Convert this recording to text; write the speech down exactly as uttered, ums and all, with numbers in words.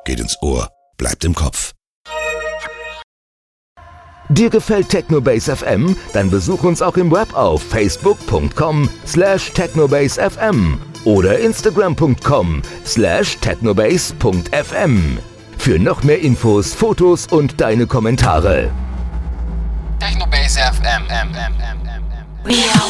geht ins Ohr, bleibt im Kopf. Dir gefällt Technobase F M? Dann besuch uns auch im Web auf facebook punkt com slash technobase f m oder instagram punkt com slash technobase punkt f m. Für noch mehr Infos, Fotos und deine Kommentare. Technobase F M.